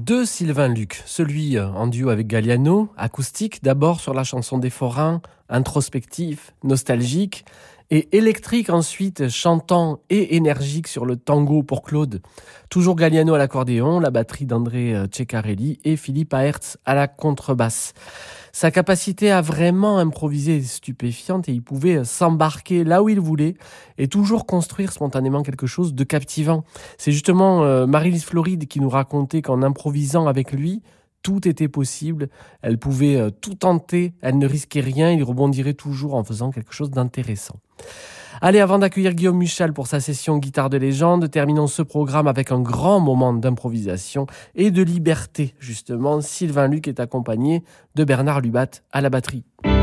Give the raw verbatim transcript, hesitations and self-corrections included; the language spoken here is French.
de Sylvain Luc. Celui en duo avec Galliano, acoustique d'abord sur la chanson des Forains, introspectif, nostalgique, et électrique ensuite, chantant et énergique sur le tango pour Claude. Toujours Galliano à l'accordéon, la batterie d'André Ceccarelli et Philippe Aerts à la contrebasse. Sa capacité à vraiment improviser est stupéfiante et il pouvait s'embarquer là où il voulait et toujours construire spontanément quelque chose de captivant. C'est justement euh, Marie-Lise Floride qui nous racontait qu'en improvisant avec lui, tout était possible. Elle pouvait euh, tout tenter, elle ne risquait rien, il rebondirait toujours en faisant quelque chose d'intéressant. Allez, avant d'accueillir Guillaume Muchal pour sa session Guitare de légende, terminons ce programme avec un grand moment d'improvisation et de liberté. Justement, Sylvain Luc est accompagné de Bernard Lubat à la batterie.